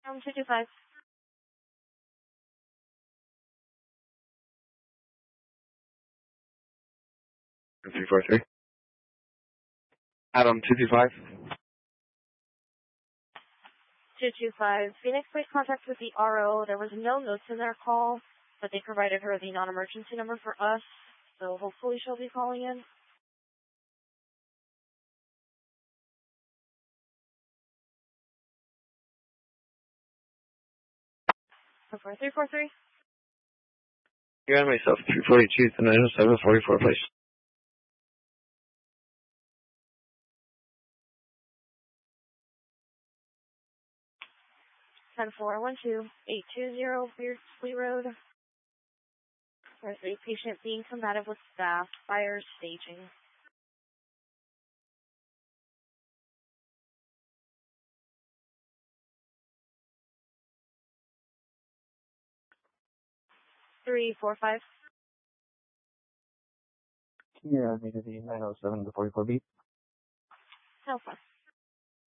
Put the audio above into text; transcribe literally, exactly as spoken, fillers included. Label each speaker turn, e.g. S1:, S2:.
S1: Um, two two five.
S2: three four three. Adam, two two five.
S1: two two five. Phoenix placed contact with the R O. There was no notes in their call, but they provided her the non-emergency number for us, so hopefully she'll be calling in. four three four three.
S2: You and myself, three forty-two to nine oh seven forty-four, please.
S1: ten four one two eight two zero Beardsley Road. There's a patient being combative with staff. Fire staging. three four five.
S2: Yeah, I needed the nine oh seven to forty-four beat.
S1: Alpha.